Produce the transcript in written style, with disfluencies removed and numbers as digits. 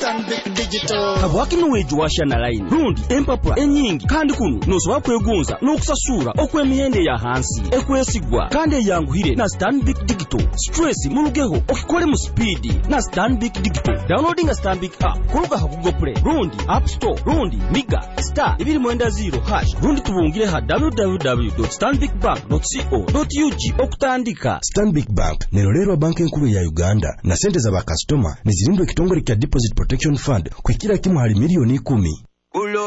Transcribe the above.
Stanbic Digital. Kabwaki nuweju washana line. Rundi empapula enyingi kandi kuno nosobola kwegonza n'okusasura okw'emihende ya hansi ekwesigwa kandi eyanguhire na Stanbic Digital. Stress mulugeho okikole mu speed na Stanbic Digital. Downloading a Stanbic app kuluga ha Google Play, Rundi App Store, Rundi Miga *210#. Rundi tubungire ha www.stanbicbank.co.ug okutandika. Stanbic Bank nerolero banki enkulu ya Uganda na sente za bakastoma nizirindwa ekitongole kya Deposit Protection Fund kwekira kimu hali milioni 10.